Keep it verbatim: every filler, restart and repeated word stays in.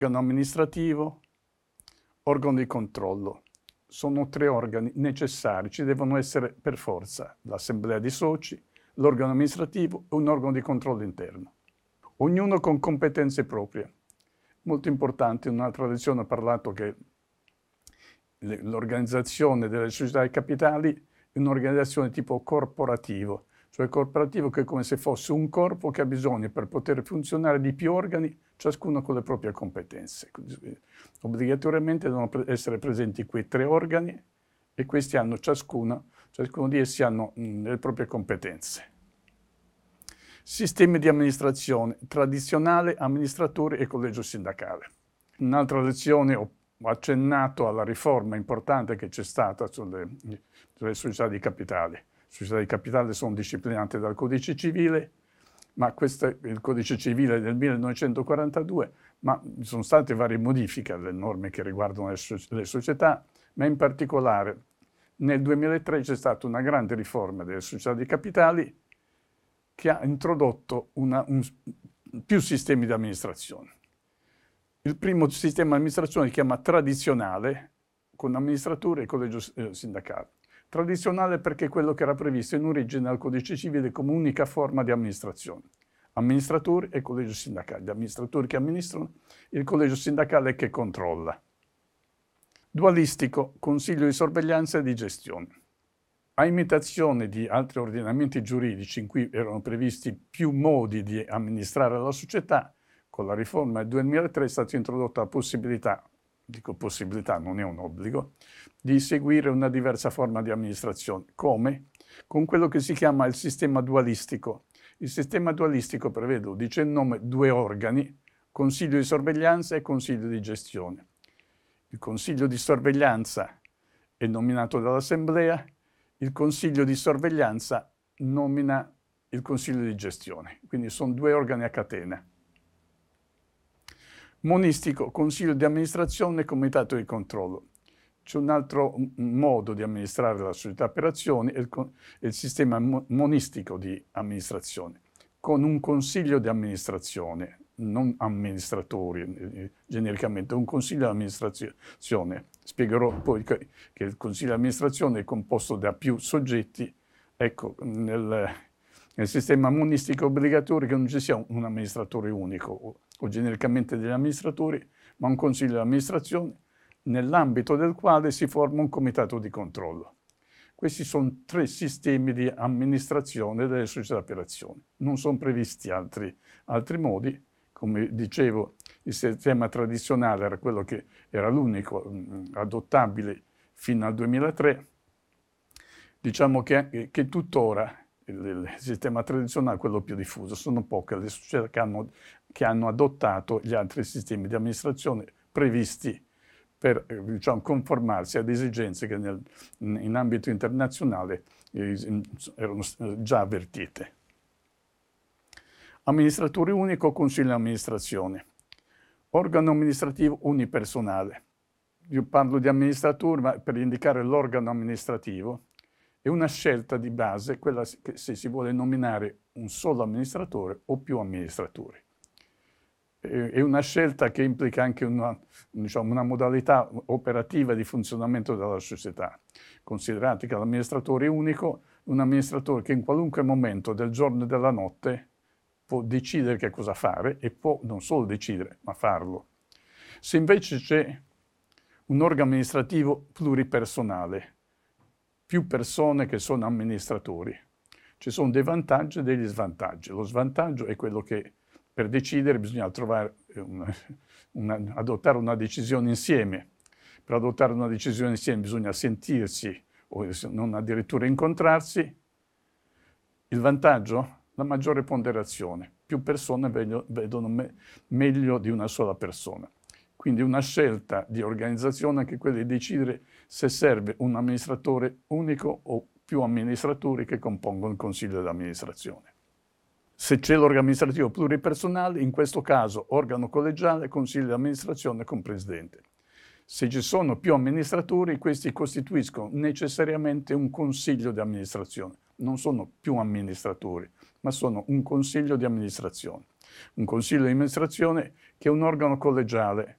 organo amministrativo, organo di controllo. Sono tre organi necessari, ci devono essere per forza l'assemblea di soci, l'organo amministrativo e un organo di controllo interno, ognuno con competenze proprie. Molto importante, in un'altra lezione ho parlato che l'organizzazione delle società di capitali è un'organizzazione tipo corporativo, cioè corporativo che è come se fosse un corpo che ha bisogno per poter funzionare di più organi, ciascuno con le proprie competenze. Obbligatoriamente devono essere presenti quei tre organi e questi hanno ciascuno, ciascuno di essi hanno mh, le proprie competenze. Sistemi di amministrazione, tradizionale, amministratori e collegio sindacale. In un'altra lezione ho accennato alla riforma importante che c'è stata sulle, sulle società di capitali. Le società di capitale sono disciplinate dal codice civile, ma questo è il codice civile del millenovecentoquarantadue, ma ci sono state varie modifiche alle norme che riguardano le, so le società, ma in particolare nel duemilatré c'è stata una grande riforma delle società di capitali che ha introdotto una, un, più sistemi di amministrazione. Il primo sistema di amministrazione si chiama tradizionale, con amministratore e collegio sindacale. Tradizionale perché è quello che era previsto in origine al codice civile come unica forma di amministrazione. Amministratori e collegio sindacale. Gli amministratori che amministrano, il collegio sindacale che controlla. Dualistico, consiglio di sorveglianza e di gestione. A imitazione di altri ordinamenti giuridici in cui erano previsti più modi di amministrare la società, con la riforma del duemilatré è stata introdotta la possibilità, dico possibilità, non è un obbligo, di seguire una diversa forma di amministrazione. Come? Con quello che si chiama il sistema dualistico. Il sistema dualistico prevede, lo dice il nome, due organi, consiglio di sorveglianza e consiglio di gestione. Il consiglio di sorveglianza è nominato dall'assemblea, il consiglio di sorveglianza nomina il consiglio di gestione. Quindi sono due organi a catena. Monistico, consiglio di amministrazione e comitato di controllo. C'è un altro modo di amministrare la società per azioni, è il, è il sistema monistico di amministrazione, con un consiglio di amministrazione, non amministratori genericamente, un consiglio di amministrazione. Spiegherò poi che il consiglio di amministrazione è composto da più soggetti. Ecco, nel, nel sistema monistico obbligatorio che non ci sia un amministratore unico o, o genericamente degli amministratori, ma un consiglio di amministrazione nell'ambito del quale si forma un comitato di controllo. Questi sono tre sistemi di amministrazione delle società per azioni. Non sono previsti altri, altri modi. Come dicevo, il sistema tradizionale era quello che era l'unico adottabile fino al duemilatré. Diciamo che, che tuttora il, il sistema tradizionale è quello più diffuso. Sono poche le società che hanno, che hanno adottato gli altri sistemi di amministrazione previsti per diciamo, conformarsi ad esigenze che nel, in ambito internazionale eh, erano già avvertite. Amministratore unico, consiglio di amministrazione. Organo amministrativo unipersonale. Io parlo di amministratore, ma per indicare l'organo amministrativo è una scelta di base, quella che se si vuole nominare un solo amministratore o più amministratori. È una scelta che implica anche una, diciamo, una modalità operativa di funzionamento della società. Considerate che l'amministratore è unico, un amministratore che in qualunque momento del giorno e della notte può decidere che cosa fare e può non solo decidere, ma farlo. Se invece c'è un organo amministrativo pluripersonale, più persone che sono amministratori, ci sono dei vantaggi e degli svantaggi. Lo svantaggio è quello che per decidere bisogna trovare una, una, adottare una decisione insieme. Per adottare una decisione insieme bisogna sentirsi o non addirittura incontrarsi. Il vantaggio? La maggiore ponderazione. Più persone vedono, vedono me, meglio di una sola persona. Quindi una scelta di organizzazione anche quella di decidere se serve un amministratore unico o più amministratori che compongono il consiglio di amministrazione. Se c'è l'organo amministrativo pluripersonale, in questo caso organo collegiale, consiglio di amministrazione con presidente. Se ci sono più amministratori, questi costituiscono necessariamente un consiglio di amministrazione. Non sono più amministratori, ma sono un consiglio di amministrazione. Un consiglio di amministrazione che è un organo collegiale